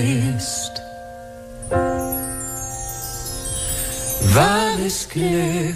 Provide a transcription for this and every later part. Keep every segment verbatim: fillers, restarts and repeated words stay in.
ist wahres Glück.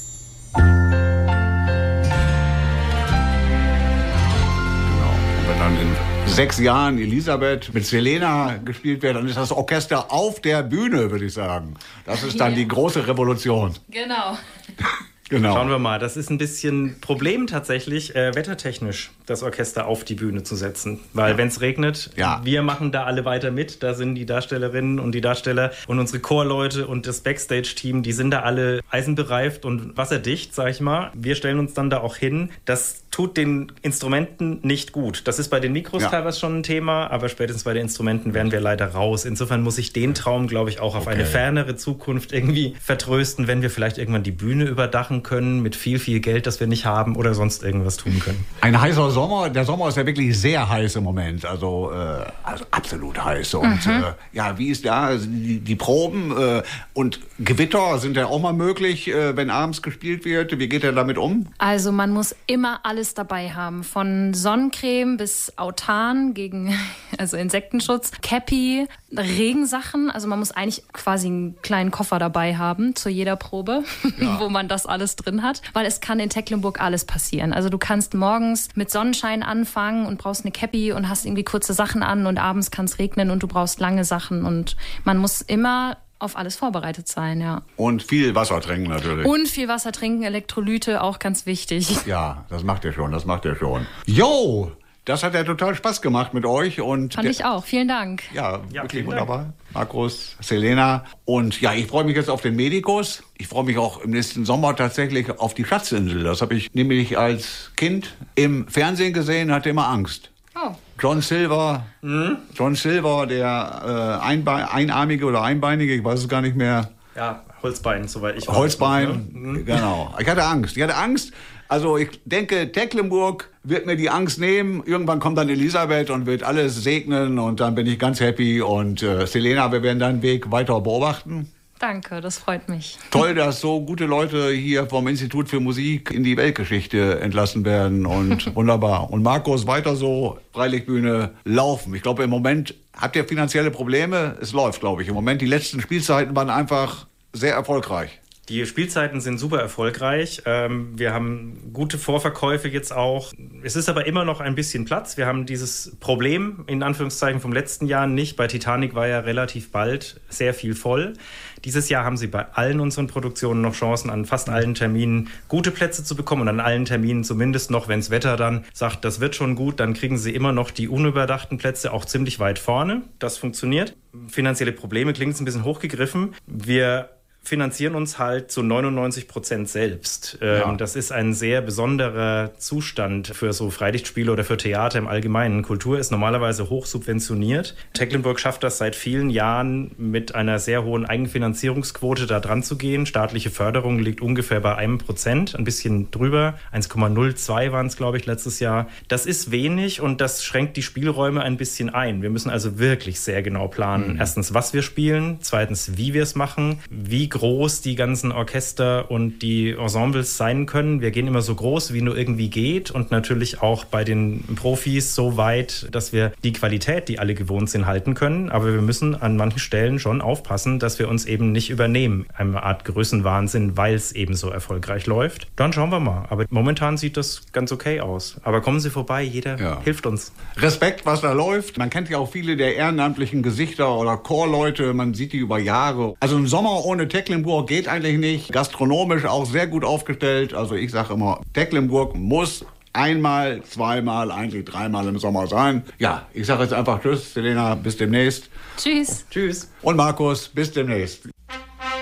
Sechs Jahren Elisabeth mit Selena gespielt wird, dann ist das Orchester auf der Bühne, würde ich sagen. Das ist dann ja die große Revolution. Genau. Genau. Schauen wir mal, das ist ein bisschen Problem tatsächlich, äh, wettertechnisch das Orchester auf die Bühne zu setzen. Weil ja. wenn es regnet, ja. wir machen da alle weiter mit. Da sind die Darstellerinnen und die Darsteller und unsere Chorleute und das Backstage-Team, die sind da alle eisenbereift und wasserdicht, sag ich mal. Wir stellen uns dann da auch hin. Das tut den Instrumenten nicht gut. Das ist bei den Mikros ja. teilweise schon ein Thema, aber spätestens bei den Instrumenten wären wir leider raus. Insofern muss ich den Traum, glaube ich, auch auf okay. eine fernere Zukunft irgendwie vertrösten, wenn wir vielleicht irgendwann die Bühne überdachen können mit viel, viel Geld, das wir nicht haben oder sonst irgendwas tun können. Ein heißer Sommer. Der Sommer ist ja wirklich sehr heiß im Moment. Also, äh, also absolut heiß. Und mhm. äh, ja, wie ist da die, die Proben äh, und Gewitter sind ja auch mal möglich, äh, wenn abends gespielt wird. Wie geht er damit um? Also man muss immer alles dabei haben. Von Sonnencreme bis Autan gegen also Insektenschutz, Cappy, Regensachen. Also man muss eigentlich quasi einen kleinen Koffer dabei haben zu jeder Probe, ja. wo man das alles drin hat, weil es kann in Tecklenburg alles passieren. Also du kannst morgens mit Sonnenschein anfangen und brauchst eine Cappy und hast irgendwie kurze Sachen an und abends kann es regnen und du brauchst lange Sachen und man muss immer auf alles vorbereitet sein, ja. Und viel Wasser trinken natürlich. Und viel Wasser trinken, Elektrolyte, auch ganz wichtig. Ja, das macht ihr schon, das macht ihr schon. Jo! Das hat ja total Spaß gemacht mit euch. Und Fand ich auch. Vielen Dank. Ja, ja wirklich wunderbar. Dank. Markus, Selena. Und ja, ich freue mich jetzt auf den Medikus. Ich freue mich auch im nächsten Sommer tatsächlich auf die Schatzinsel. Das habe ich nämlich als Kind im Fernsehen gesehen, hatte immer Angst. Oh. John Silver, mhm. John Silver, der äh, Einbe- Einarmige oder Einbeinige, ich weiß es gar nicht mehr. Ja, Holzbein, soweit ich weiß. Holzbein, noch, ne? mhm. genau. Ich hatte Angst. Ich hatte Angst. Also ich denke, Tecklenburg wird mir die Angst nehmen. Irgendwann kommt dann Elisabeth und wird alles segnen und dann bin ich ganz happy. Und äh, Selena, wir werden deinen Weg weiter beobachten. Danke, das freut mich. Toll, dass so gute Leute hier vom Institut für Musik in die Weltgeschichte entlassen werden und wunderbar. Und Markus, weiter so, Freilichtbühne, laufen. Ich glaube, im Moment habt ihr finanzielle Probleme. Es läuft, glaube ich. Im Moment, die letzten Spielzeiten waren einfach sehr erfolgreich. Die Spielzeiten sind super erfolgreich. Wir haben gute Vorverkäufe jetzt auch. Es ist aber immer noch ein bisschen Platz. Wir haben dieses Problem, in Anführungszeichen, vom letzten Jahr nicht. Bei Titanic war ja relativ bald sehr viel voll. Dieses Jahr haben sie bei allen unseren Produktionen noch Chancen, an fast allen Terminen gute Plätze zu bekommen. Und an allen Terminen zumindest noch, wenn das Wetter dann sagt, das wird schon gut, dann kriegen sie immer noch die unüberdachten Plätze auch ziemlich weit vorne. Das funktioniert. Finanzielle Probleme klingt ein bisschen hochgegriffen. Wir finanzieren uns halt zu neunundneunzig Prozent selbst. Ja. Das ist ein sehr besonderer Zustand für so Freilichtspiele oder für Theater im Allgemeinen. Kultur ist normalerweise hoch subventioniert. Tecklenburg schafft das seit vielen Jahren mit einer sehr hohen Eigenfinanzierungsquote da dran zu gehen. Staatliche Förderung liegt ungefähr bei einem Prozent, ein bisschen drüber. eins Komma null zwei waren es, glaube ich, letztes Jahr. Das ist wenig und das schränkt die Spielräume ein bisschen ein. Wir müssen also wirklich sehr genau planen. Mhm. Erstens, was wir spielen. Zweitens, wie wir es machen. Wie groß die ganzen Orchester und die Ensembles sein können. Wir gehen immer so groß, wie nur irgendwie geht und natürlich auch bei den Profis so weit, dass wir die Qualität, die alle gewohnt sind, halten können. Aber wir müssen an manchen Stellen schon aufpassen, dass wir uns eben nicht übernehmen. Eine Art Größenwahnsinn, weil es eben so erfolgreich läuft. Dann schauen wir mal. Aber momentan sieht das ganz okay aus. Aber kommen Sie vorbei, jeder ja. hilft uns. Respekt, was da läuft. Man kennt ja auch viele der ehrenamtlichen Gesichter oder Chorleute. Man sieht die über Jahre. Also im Sommer ohne Tecklenburg geht eigentlich nicht. Gastronomisch auch sehr gut aufgestellt. Also ich sage immer, Tecklenburg muss einmal, zweimal, eigentlich dreimal im Sommer sein. Ja, ich sage jetzt einfach Tschüss, Selena, bis demnächst. Tschüss. Tschüss. Und Markus, bis demnächst.